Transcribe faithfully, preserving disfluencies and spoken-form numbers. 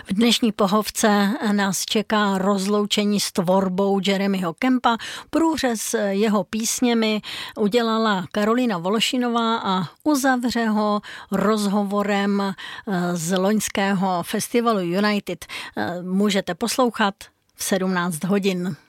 V dnešní pohovce nás čeká rozloučení s tvorbou Jeremyho Kempa. Průřez jeho písněmi udělala Karolína Vološinová a uzavře ho rozhovorem z loňského festivalu United. Můžete poslouchat v sedmnáct hodin.